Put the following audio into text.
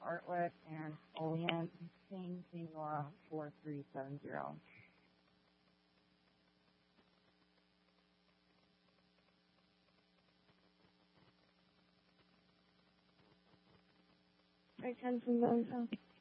artwork and Olean, King Senora 4370. I can from those.